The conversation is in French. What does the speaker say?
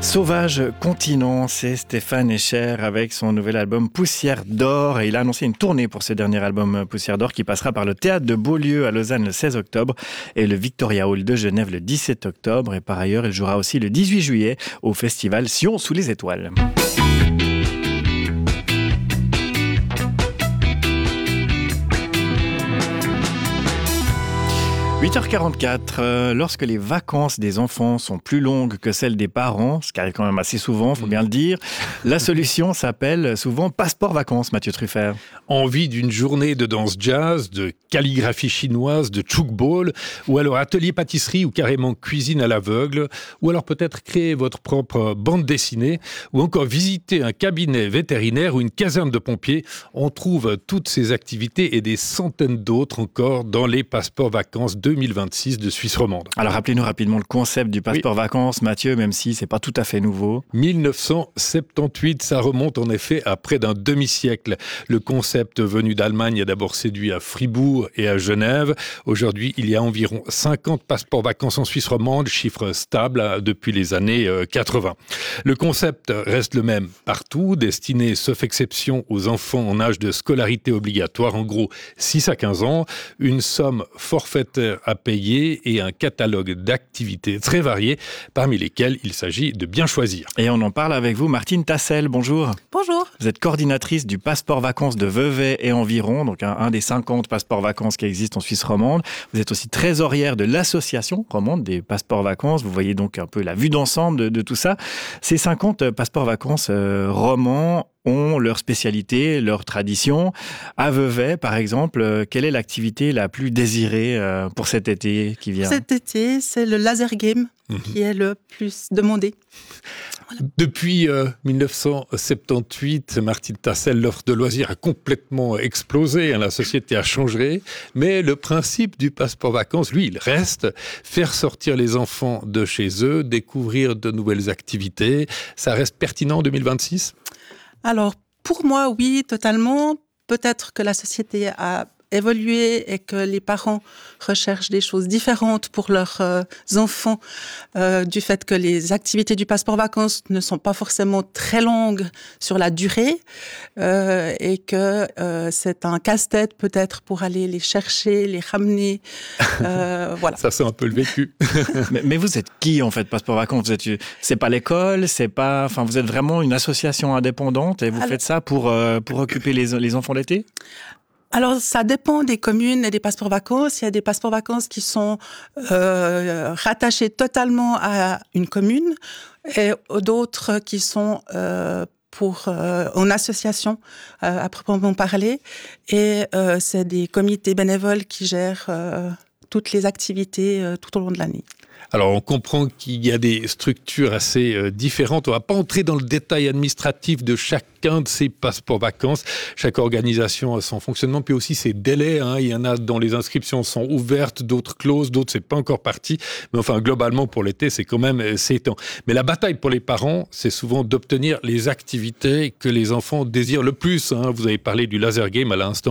Sauvage Continent, c'est Stéphane Escher avec son nouvel album Poussière d'Or. Et il a annoncé une tournée pour ce dernier album Poussière d'Or qui passera par le Théâtre de Beaulieu à Lausanne le 16 octobre et le Victoria Hall de Genève le 17 octobre. Et par ailleurs, il jouera aussi le 18 juillet au festival Sion sous les étoiles. 8h44, lorsque les vacances des enfants sont plus longues que celles des parents, ce qui arrive quand même assez souvent, il faut bien le dire, la solution s'appelle souvent passeport vacances, Mathieu Truffert. Envie d'une journée de danse jazz, de calligraphie chinoise, de tchoukball, ou alors atelier pâtisserie ou carrément cuisine à l'aveugle, ou alors peut-être créer votre propre bande dessinée, ou encore visiter un cabinet vétérinaire ou une caserne de pompiers. On trouve toutes ces activités et des centaines d'autres encore dans les passeports vacances 2026 de Suisse romande. Alors rappelez-nous rapidement le concept du passeport vacances, Mathieu, même si c'est pas tout à fait nouveau. 1978, ça remonte en effet à près d'un demi-siècle. Le concept venu d'Allemagne a d'abord séduit à Fribourg et à Genève. Aujourd'hui, il y a environ 50 passeports vacances en Suisse romande, chiffre stable depuis les années 80. Le concept reste le même partout, destiné sauf exception aux enfants en âge de scolarité obligatoire, en gros 6 à 15 ans, une somme forfaitaire à payer et un catalogue d'activités très variés, parmi lesquels il s'agit de bien choisir. Et on en parle avec vous, Martine Tassel, bonjour. Bonjour. Vous êtes coordinatrice du passeport vacances de Vevey et environ, donc un des 50 passeports vacances qui existent en Suisse romande. Vous êtes aussi trésorière de l'association romande des passeports vacances. Vous voyez donc un peu la vue d'ensemble de tout ça. Ces 50 passeports vacances romans ont leur spécialité, leur tradition. À Vevey, par exemple, quelle est l'activité la plus désirée pour cet été qui vient ? Cet été, c'est le laser game qui est le plus demandé. Voilà. Depuis 1978, Martine Tassel, l'offre de loisirs a complètement explosé. La société a changé. Mais le principe du passeport vacances, lui, il reste. Faire sortir les enfants de chez eux, découvrir de nouvelles activités. Ça reste pertinent en 2026 ? Alors, pour moi, oui, totalement. Peut-être que la société a évolué et que les parents recherchent des choses différentes pour leurs enfants du fait que les activités du passeport vacances ne sont pas forcément très longues sur la durée et que c'est un casse-tête peut-être pour aller les chercher, les ramener. Voilà. Ça, c'est un peu le vécu. mais vous êtes qui en fait, passeport vacances ? C'est pas l'école, c'est pas. Enfin, vous êtes vraiment une association indépendante et vous faites ça pour occuper les enfants l'été ? Alors, ça dépend des communes et des passeports vacances. Il y a des passeports vacances qui sont rattachés totalement à une commune et d'autres qui sont en association, à proprement parler. Et c'est des comités bénévoles qui gèrent toutes les activités tout au long de l'année. Alors, on comprend qu'il y a des structures assez différentes. On ne va pas entrer dans le détail administratif de chacun de ces passeports vacances. Chaque organisation a son fonctionnement, puis aussi ses délais. Il y en a dont les inscriptions sont ouvertes, d'autres closes, d'autres, c'est pas encore parti. Mais enfin, globalement, pour l'été, c'est quand même 7 ans. Mais la bataille pour les parents, c'est souvent d'obtenir les activités que les enfants désirent le plus. Vous avez parlé du laser game à l'instant.